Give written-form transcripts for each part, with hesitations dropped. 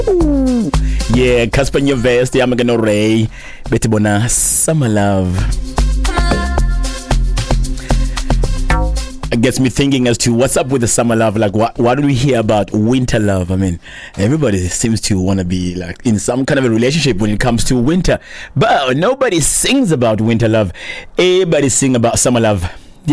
Yeah, Casper Nyovest, Yamagano Ray, Betty Bona, Summer Love. It gets me thinking as to what's up with the summer love. Like, what do we hear about winter love? I mean, everybody seems to want to be like in some kind of a relationship when it comes to winter, but nobody sings about winter love. Everybody sing about summer love.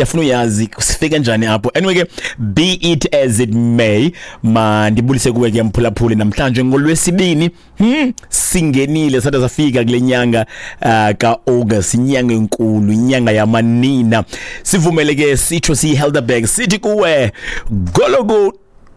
Anyway, be it as it may, mandibulise kuweke mphulaphuli namhlanje ngolwesibini singenile sathi safika kule nyanga ka August, inyanga enkulu, inyanga yamanina. Sivumeleke sitho si Helderberg sithi kuwe gologo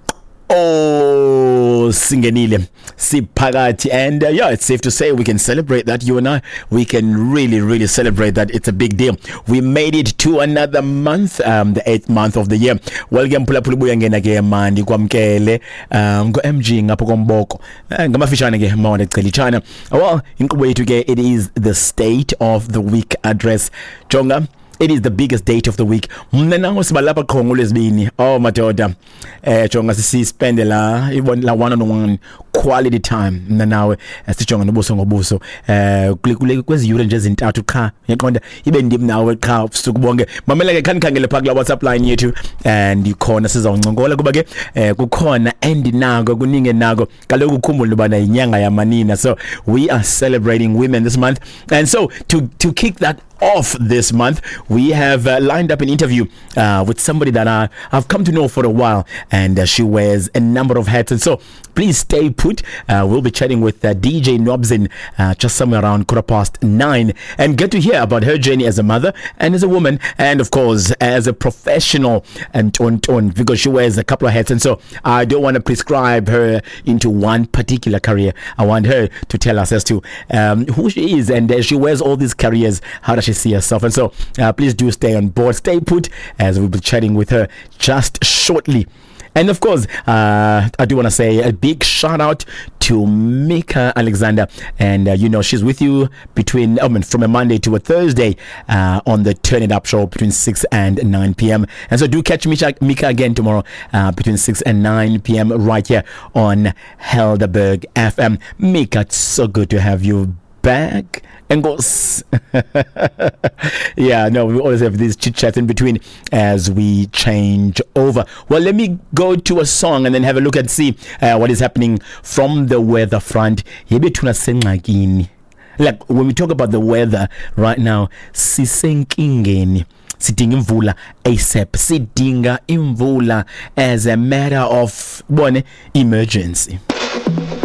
singenile siphakathi, and yeah, it's safe to say we can celebrate that. You and I, we can really celebrate that. It's a big deal. We made it to another month, the 8th month of the year. Welcome phulaphula buya ngena ke mandi kwamkele ngo MG ngapho komboko ngamafishane ke mawona ecelichana. Well, inkqubo yethu ke, it is the state of the week address. Jonga, it is the biggest date of the week. Mna nango sibalapha qho ngolwesibini. Oh madoda, jonga spend la one-on-one quality time mna nawe sijonga nobuso ngobuso kule kwezi yure nje ezintathu qha. Uyaqonda, ibe ndim nawe qha usuku bonke. Mamela ke khanikhangele pha kula WhatsApp line yethu, and ikhona sizawuncokola kuba ke kukhona endinako kuninge nako. Kaloku ukhumbule ubana inyanga yamanina, so we are celebrating women this month. And so to kick that off this month, we have lined up an interview with somebody that I've come to know for a while, and she wears a number of hats. And so please stay put. We'll be chatting with DJ Nobzin just somewhere around 9:15, and get to hear about her journey as a mother and as a woman, and of course as a professional, and because she wears a couple of hats. And so I don't want to prescribe her into one particular career. I want her to tell us as to who she is, and as she wears all these careers, how does she see herself? And so please do stay on board, stay put, as we'll be chatting with her just shortly. And of course, I do want to say a big shout out to Mika Alexander, and she's with you from a Monday to a Thursday on the Turn It Up show between 6 and 9 p.m. And so do catch Mika again tomorrow between 6 and 9 p.m. right here on Helderberg FM. Mika, it's so good to have you back. And goes yeah, no, we always have this chit chat in between as we change over. Well, let me go to a song and then have a look and see what is happening from the weather front. Like when we talk about the weather right now, sisenkingeni, sidinga imvula ASAP, sidinga imvula as a matter of emergency.